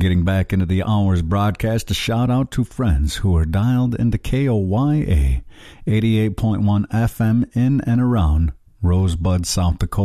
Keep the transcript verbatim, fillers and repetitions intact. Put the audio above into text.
Getting back into the hour's broadcast, a shout out to friends who are dialed into K O Y A eighty-eight point one F M in and around Rosebud, South Dakota.